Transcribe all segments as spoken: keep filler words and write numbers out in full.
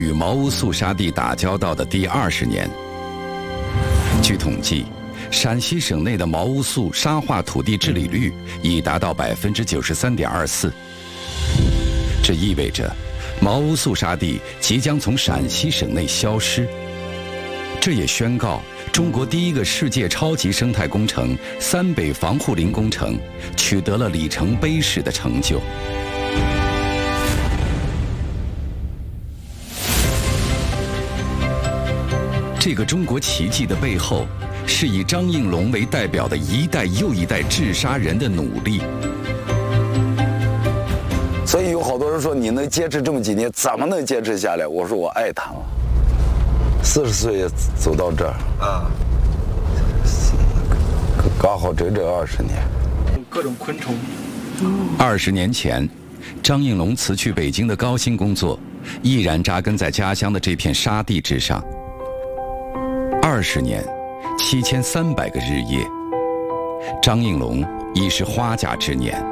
与毛乌素沙地打交道的第二十年。据统计，陕西省内的毛乌素沙化土地治理率已达到百分之九十三点二四。这意味着，毛乌素沙地即将从陕西省内消失。这也宣告中国第一个世界超级生态工程——三北防护林工程取得了里程碑式的成就。这个中国奇迹的背后，是以张应龙为代表的一代又一代治沙人的努力。 所以有好多人说你能坚持这么几年，怎么能坚持下来？我说我爱它。四十岁走到这儿啊，刚好整整二十年。 各种昆虫。 二十年前，张应龙辞去北京的高薪工作，毅然扎根在家乡的这片沙地之上。二十年，七千三百个日夜，张应龙已是花甲之年。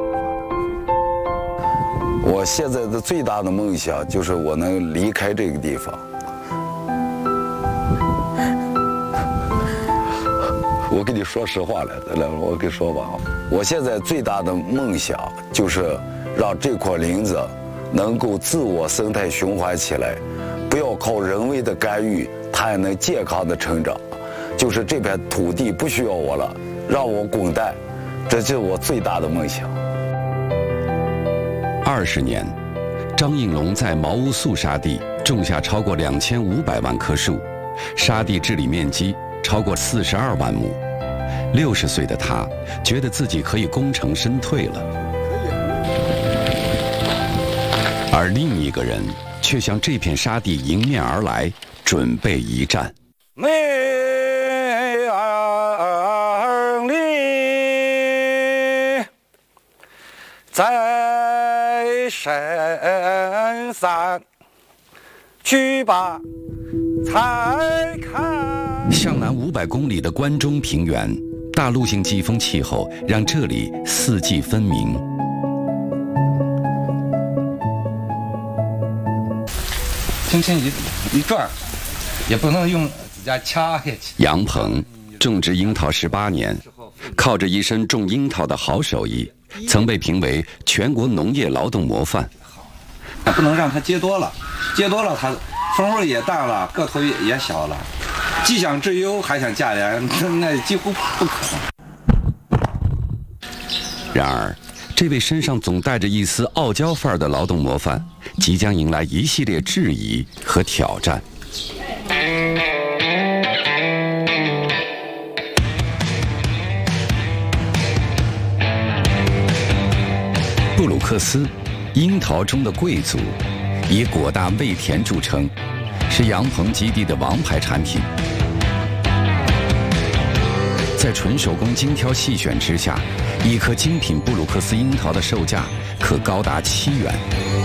我现在的最大的梦想就是我能离开这个地方。我跟你说实话来，来，我跟你说吧，我现在最大的梦想就是让这块林子能够自我生态循环起来，不要靠人为的干预，它也能健康的成长。就是这片土地不需要我了，让我滚蛋，这就是我最大的梦想。 二十年，张应龙在毛乌素沙地种下超过两千五百万棵树，沙地治理面积超过四十二万亩。六十岁的他觉得自己可以功成身退了，而另一个人却向这片沙地迎面而来，准备一战。 妹儿哩，在深山去吧，才看。 向南五百公里的关中平原，大陆性季风气候让这里四季分明。 轻轻一一转，也不能用指甲掐下去。 杨鹏种植樱桃十八年，靠着一身种樱桃的好手艺，曾被评为全国农业劳动模范。 不能让它结多了，结多了它风味也淡了，个头也也小了。既想质优还想价廉，那几乎不可能。 然而，这位身上总带着一丝傲娇范儿的劳动模范，即将迎来一系列质疑和挑战。布鲁克斯，樱桃中的贵族，以果大味甜著称，是杨鹏基地的王牌产品。在纯手工精挑细选之下，一颗精品布鲁克斯樱桃的售价可高达七元，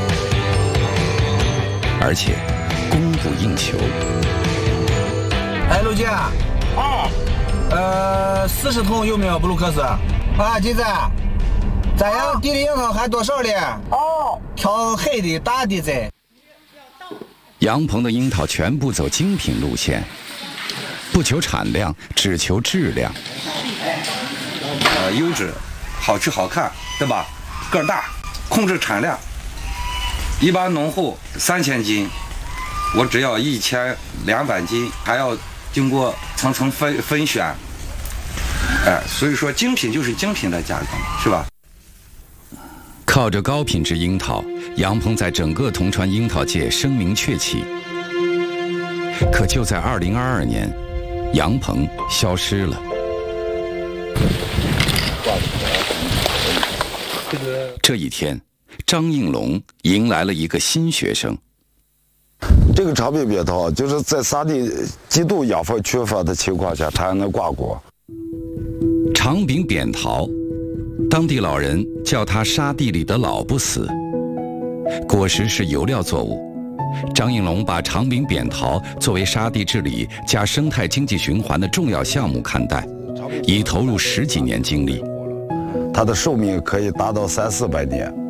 而且供不应求。 哎，陆姐，哦，呃，四十桶有没有布鲁克斯？啊，金子，咱样地里樱桃还多少嘞？哦，挑黑的、大的噻。 杨鹏的樱桃全部走精品路线，不求产量，只求质量。 呃，优质，好吃好看，对吧？个儿大，控制产量。一般农户三千斤，我只要一千两百斤，还要经过层层分分选。哎，所以说精品就是精品的价格，是吧？ 靠着高品质樱桃，杨鹏在整个铜川樱桃界声名鹊起。可就在二零二二年，杨鹏消失了。这一天，张应龙迎来了一个新学生。 这个长柄扁桃就是在沙地极度养分缺乏的情况下，它还能挂果。 长柄扁桃，当地老人叫它沙地里的老不死。果实是油料作物。张应龙把长柄扁桃作为沙地治理加生态经济循环的重要项目看待，已投入十几年精力。 它的寿命可以达到三四百年。